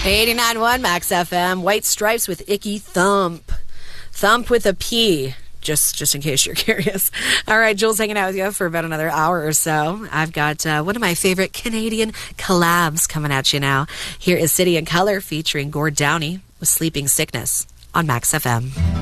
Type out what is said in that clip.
89.1 Max FM. White Stripes with Icky Thump. Thump with a P. Just in case you're curious. All right, Jules hanging out with you for about another hour or so. I've got one of my favorite Canadian collabs coming at you now. Here is City and Colour featuring Gord Downey with Sleeping Sickness on Max FM.